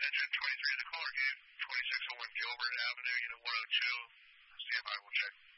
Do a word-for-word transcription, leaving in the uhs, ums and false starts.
Engine twenty-three, the caller gave twenty-six oh one Gilbert Avenue, unit one oh two. Standby, we'll check.